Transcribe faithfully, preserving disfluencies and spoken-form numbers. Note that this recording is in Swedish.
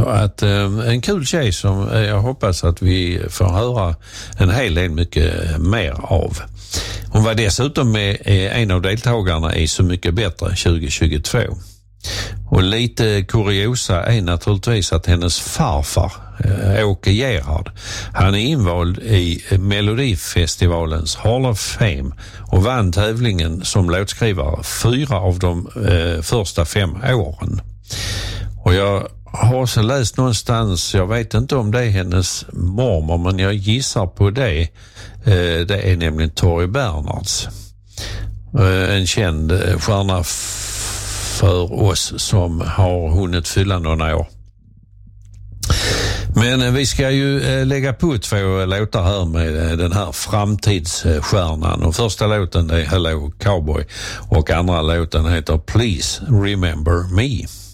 att eh, en kul tjej som eh, jag hoppas att vi får höra en hel del mycket mer av. Hon var dessutom med, eh, en av deltagarna i Så mycket bättre tjugo tjugotvå. Och lite kuriosa är naturligtvis att hennes farfar, eh, Åke Gerhard, han är invald i Melodifestivalens Hall of Fame och vann tävlingen som låtskrivare fyra av de eh, första fem åren. Och jag har också läst någonstans, jag vet inte om det är hennes mormor, men jag gissar på det. Eh, det är nämligen Tori Bernhards. Eh, en känd stjärna för oss som har hunnit fylla några år. Men vi ska ju lägga på två låtar här med den här framtidsstjärnan. Och första låten är Hello Cowboy och andra låten heter Please Remember Me.